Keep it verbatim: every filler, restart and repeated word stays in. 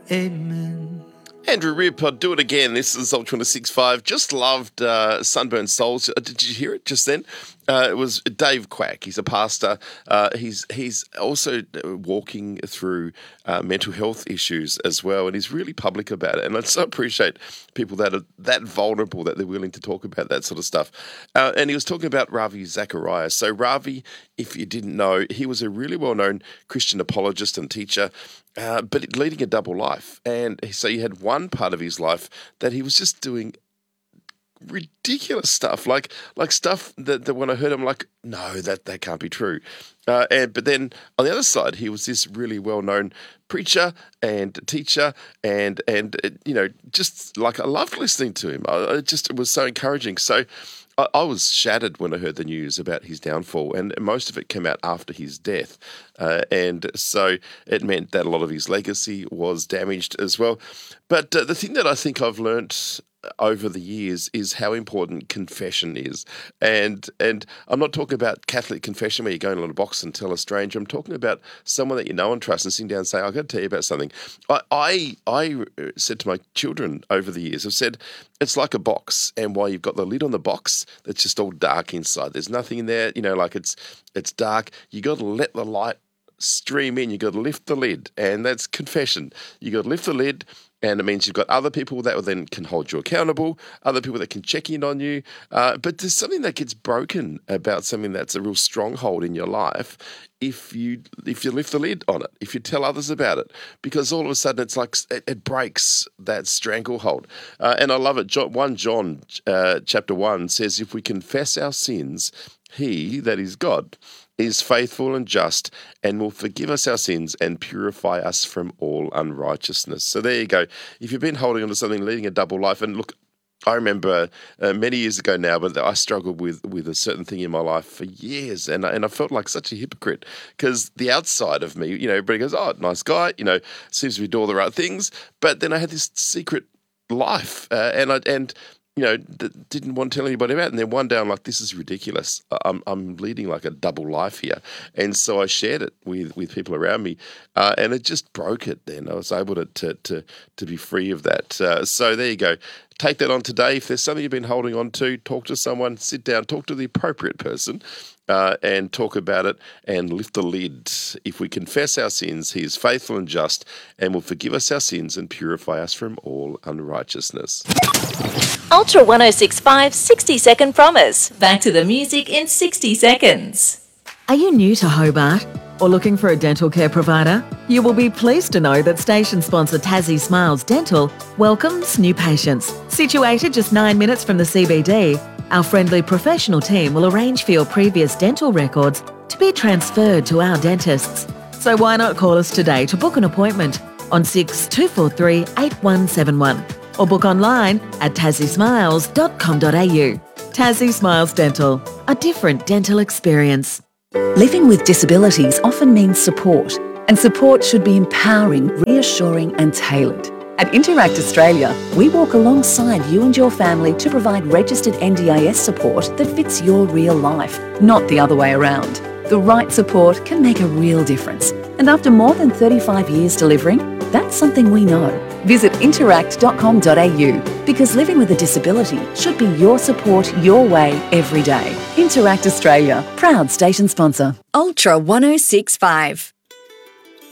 Amen. Andrew Rip, I'd do it again. This is Ultra one oh six point five. Just loved uh, Sunburned Souls. Uh, Did you hear it just then? Uh, it was Dave Quack. He's a pastor. Uh, he's he's also walking through uh, mental health issues as well, and he's really public about it. And I so appreciate people that are that vulnerable, that they're willing to talk about that sort of stuff. Uh, and he was talking about Ravi Zacharias. So Ravi, if you didn't know, he was a really well-known Christian apologist and teacher, uh, but leading a double life. And so you had one part of his life that he was just doing ridiculous stuff, like like stuff that, that when I heard him, like, no, that, that can't be true. Uh, and but then on the other side, he was this really well-known preacher and teacher, and and you know, just like I loved listening to him. I, I just it was so encouraging. So I, I was shattered when I heard the news about his downfall, and most of it came out after his death, uh, and so it meant that a lot of his legacy was damaged as well. But uh, the thing that I think I've learnt over the years is how important confession is. And and I'm not talking about Catholic confession where you go in a little box and tell a stranger. I'm talking about someone that you know and trust and sitting down and say, I've got to tell you about something. I, I, I said to my children over the years, I've said, it's like a box, and while you've got the lid on the box, that's just all dark inside. There's nothing in there, you know, like it's it's dark. You got to let the light stream in. You got to lift the lid, and that's confession. You got to lift the lid, and it means you've got other people that then can hold you accountable, other people that can check in on you. Uh, but there's something that gets broken about something that's a real stronghold in your life if you if you lift the lid on it, if you tell others about it, because all of a sudden it's like it, it breaks that stranglehold. Uh, and I love it. John, First John uh, chapter one says, if we confess our sins, he, that is God, is faithful and just and will forgive us our sins and purify us from all unrighteousness. So there you go. If you've been holding on to something, leading a double life, and look, I remember uh, many years ago now, but I struggled with, with a certain thing in my life for years, and I, and I felt like such a hypocrite because the outside of me, you know, everybody goes, oh, nice guy, you know, seems to be doing all the right things, but then I had this secret life, uh, and I and. you know, d- didn't want to tell anybody about it. And then one day I'm like, this is ridiculous. I'm I'm leading like a double life here. And so I shared it with, with people around me, uh, and it just broke it then. I was able to to to, to be free of that. Uh, so there you go. Take that on today. If there's something you've been holding on to, talk to someone, sit down, talk to the appropriate person, uh, and talk about it and lift the lid. If we confess our sins, he is faithful and just and will forgive us our sins and purify us from all unrighteousness. Ultra one oh six point five sixty second promise. Back to the music in sixty seconds. Are you new to Hobart or looking for a dental care provider? You will be pleased to know that station sponsor Tassie Smiles Dental welcomes new patients. Situated just nine minutes from the C B D, our friendly professional team will arrange for your previous dental records to be transferred to our dentists. So why not call us today to book an appointment on six two four three eight one seven one or book online at tassie smiles dot com dot a u. Tassie Smiles Dental, a different dental experience. Living with disabilities often means support, and support should be empowering, reassuring and tailored. At Interact Australia, we walk alongside you and your family to provide registered N D I S support that fits your real life, not the other way around. The right support can make a real difference, and after more than thirty-five years delivering, that's something we know. Visit interact dot com dot a u because living with a disability should be your support your way every day. Interact Australia, proud station sponsor. Ultra one oh six point five.